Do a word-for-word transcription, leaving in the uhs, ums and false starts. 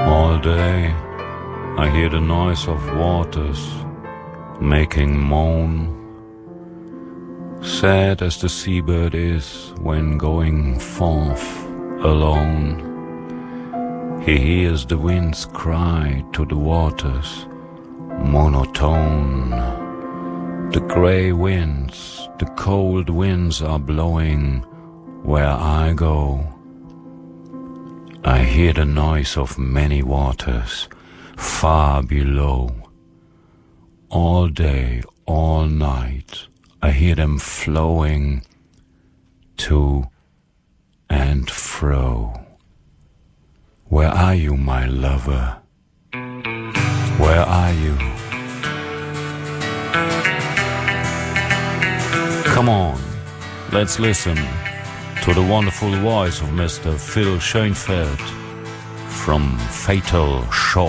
All day I hear the noise of waters making moan. Sad as the seabird is when going forth alone, he hears the winds cry to the waters, monotone. The grey winds, the cold winds are blowing where I go. I hear the noise of many waters far below. All day, all night, I hear them flowing to and fro. Where are you, my lover? Where are you? Come on, let's listen to the wonderful voice of Mister Phil Schoenfeld from Fatal Shore.